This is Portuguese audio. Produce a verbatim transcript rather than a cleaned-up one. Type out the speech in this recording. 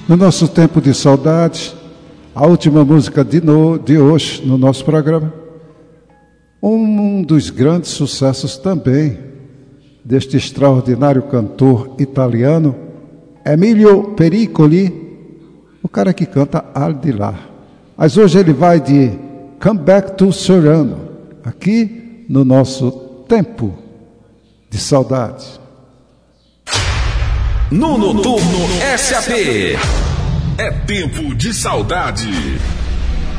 No nosso tempo de saudade, a última música de, no, de hoje no nosso programa, um dos grandes sucessos também deste extraordinário cantor italiano, Emilio Pericoli, o cara que canta Al di là. Mas hoje ele vai de Come Back to Serrano, aqui no nosso tempo de saudade. No Noturno S A P. É tempo de saudade.